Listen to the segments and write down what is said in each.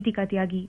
का त्यागी।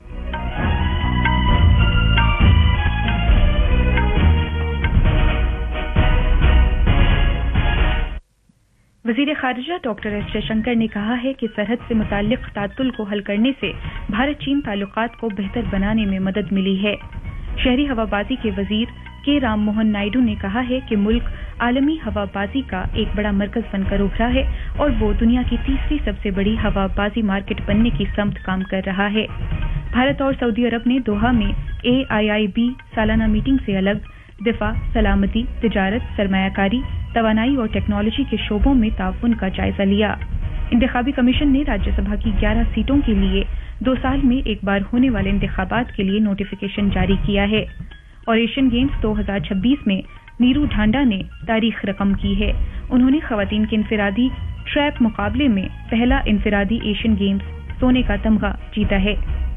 वजीर खारिजा doctor S Jaishankar ने कहा है कि सरहद से मुताल्लिक तातुल को हल करने से भारत चीन ताल्लुकात को बेहतर बनाने में मदद मिली है। शहरी हवाबाजी के वजीर के राम मोहन नायडू ने कहा है कि मुल्क आलमी हवाबाजी का एक बड़ा मरकज बनकर उभरा है और वो दुनिया की तीसरी सबसे बड़ी हवाबाजी मार्केट बनने की समत काम कर रहा है। भारत और सऊदी अरब ने दोहा में AIIB सालाना मीटिंग से अलग दिफा, सलामती, तिजारत, सरमायाकारी, तवानाई और टेक्नोलॉजी के शोबों में ताउन का जायजा लिया। इंतखाबी कमीशन ने राज्यसभा की 11 सीटों के लिए 2 साल में एक बार होने वाले इंतखाबात के लिए नोटिफिकेशन जारी किया है। और एशियन गेम्स 2026 में नीरू ढांडा ने तारीख रकम की है। उन्होंने खवातीन के इंफरादी ट्रैप मुकाबले में पहला इंफरादी एशियन गेम्स सोने का तमगा जीता है।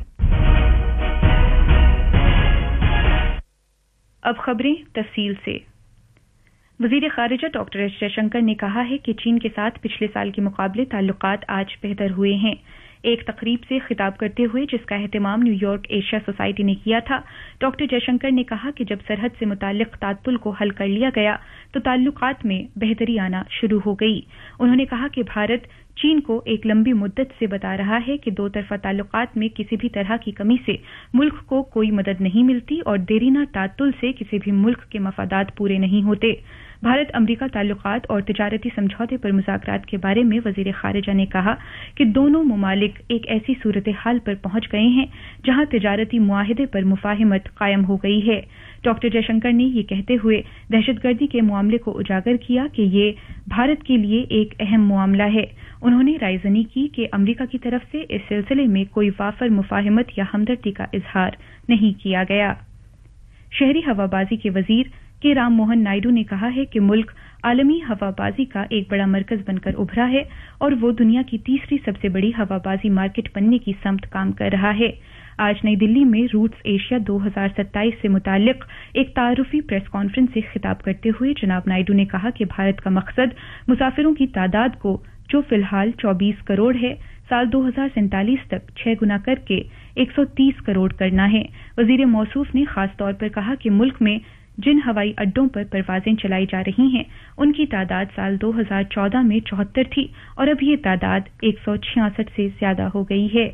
अब खबरें तफसील से। वजीर खारिजा डॉक्टर एस जयशंकर ने कहा है कि चीन के साथ पिछले साल के मुकाबले ताल्लुकात आज बेहतर हुए हैं। एक तकरीब से खिताब करते हुए जिसका एहतमाम न्यूयॉर्क एशिया सोसाइटी ने किया था, डॉक्टर जयशंकर ने कहा कि जब सरहद से मुताल्लिक तातुल को हल कर लिया गया तो ताल्लुकात में बेहतरी आना शुरू हो गई। उन्होंने कहा कि भारत चीन को एक लंबी मुद्दत से बता रहा है कि दो तरफा ताल्लुकात में किसी भी तरह की कमी से मुल्क को कोई मदद नहीं मिलती और देरीना तातुल से किसी भी मुल्क के मफादात पूरे नहीं होते। भारत अमरीका ताल्लुकात और तिजारती समझौते पर मुज़ाकरात के बारे में वजीर खारिजा ने कहा कि दोनों ममालिक एक ऐसी सूरत हाल पर पहुंच गए हैं जहां तिजारती मुआहिदे पर मुफाहिमत कायम हो गई है। डॉक्टर जयशंकर ने ये कहते हुए दहशतगर्दी के मामले को उजागर किया कि ये भारत के लिए एक अहम मामला है। उन्होंने रायजनी की कि अमरीका की तरफ से इस सिलसिले में कोई वाफर मुफाहिमत या हमदर्दी का इजहार नहीं किया गया। शहरी हवाबाजी के वजीर के राम मोहन नायडू ने कहा है कि मुल्क आलमी हवाबाजी का एक बड़ा मरकज बनकर उभरा है और वो दुनिया की तीसरी सबसे बड़ी हवाबाजी मार्केट बनने की समत काम कर रहा है। आज नई दिल्ली में रूट्स एशिया 2027 से मुताल्लिक एक तारुफी प्रेस कॉन्फ्रेंस से खिताब करते हुए जनाब नायडू ने कहा कि भारत का मकसद मुसाफिरों की तादाद को, जो फिलहाल 24 करोड़ है, साल 2047 तक 6 गुना करके 130 करोड़ करना है। वजीर मौसूफ ने खास तौर पर कहा कि मुल्क में जिन हवाई अड्डों पर परवाजें चलाई जा रही हैं उनकी तादाद साल 2014 में 74 थी और अब ये तादाद 166 से ज्यादा हो गई है।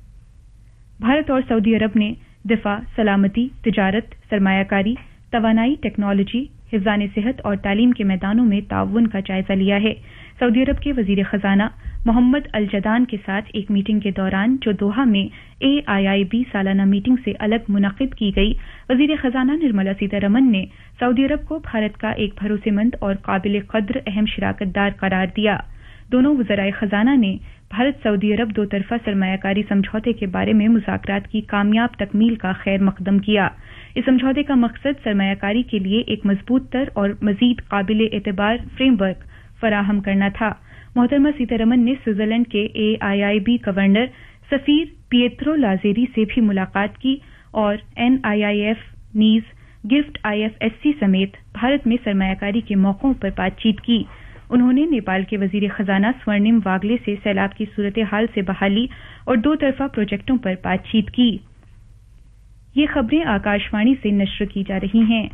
भारत और सऊदी अरब ने दिफा, सलामती, तिजारत, सरमायाकारी, तवानाई, टेक्नोलॉजी, हिफ्ज़ान सेहत और तालीम के मैदानों में ताउन का जायजा लिया है। सऊदी अरब के वजीर खजाना मोहम्मद अल जदान के साथ एक मीटिंग के दौरान जो दोहा में AIIB सालाना मीटिंग से अलग मुनक़िद की गई, वजीर खजाना निर्मला सीतारमन ने सऊदी अरब को भारत का एक भरोसेमंद और काबिल कद्र अहम शिराकतदार करार दिया। दोनों वज़राए खजाना ने भारत सऊदी अरब दो तरफा सरमायाकारी समझौते के बारे में मुज़ाकरात की कामयाब तकमील का खैर मकदम किया। इस समझौते का मकसद सरमायाकारी के लिए एक मजबूत तर और मजीद काबिल एतबार फ्रेमवर्क फराहम करना था। मोहतरमा सीतारमन ने स्विट्जरलैंड के AIIB गवर्नर सफीर पिएत्रो लाजेरी से भी मुलाकात की और NIIF, नीज, गिफ्ट IFSC समेत भारत में सरमायाकारी के मौकों पर बातचीत की। उन्होंने नेपाल के वजीर खजाना स्वर्णिम वागले से सैलाब की सूरत हाल से बहाली और दो तरफा प्रोजेक्टों पर बातचीत की। ये खबरें आकाशवाणी से नश्र की जा रही हैं।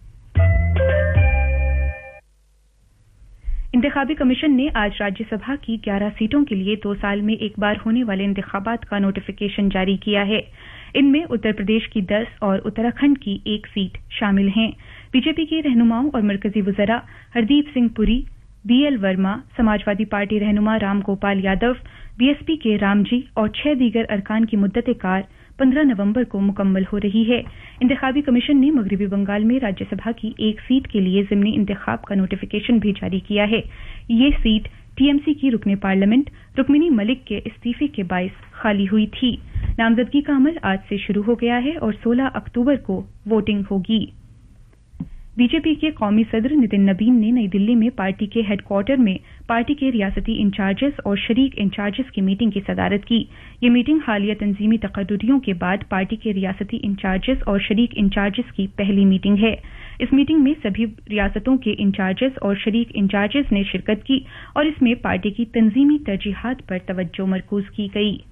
इंतखाबी कमीशन ने आज राज्यसभा की 11 सीटों के लिए 2 साल में एक बार होने वाले इंतखाबात का नोटिफिकेशन जारी किया है। इनमें उत्तर प्रदेश की 10 और उत्तराखंड की 1 सीट शामिल हैं। बीजेपी के रहनुमाओं और मरकजी वज़रा हरदीप सिंह पुरी, BL वर्मा, समाजवादी पार्टी रहनुमा राम गोपाल यादव, BSP के रामजी और 6 दीगर अरकान की मुद्दत कार 15 नवंबर को मुकम्मल हो रही है। इंतखाबी कमीशन ने मगरबी बंगाल में राज्यसभा की 1 सीट के लिए ज़िमनी इंतखाब का नोटिफिकेशन भी जारी किया है। ये सीट TMC की रुकने पार्लियामेंट रुक्मिनी मलिक के इस्तीफे के बायस खाली हुई थी। नामजदगी का अमल आज से शुरू हो गया है और 16 अक्टूबर को वोटिंग होगी। बीजेपी के कौमी सदर नितिन नबीन ने नई दिल्ली में पार्टी के हेडक्वार्टर में पार्टी के रियासती इंचार्जेस और शरीक इंचार्जेस की मीटिंग की सदारत की। ये मीटिंग हालिया तंजीमी तकर्रुरियों के बाद पार्टी के रियासती इंचार्जेस और शरीक इंचार्जेस की पहली मीटिंग है। इस मीटिंग में सभी रियासतों के इंचार्जेस और शरीक इंचार्जेस ने शिरकत की और इसमें पार्टी की तंजीमी तरजीहात पर तवज्जो मरकूज की गई।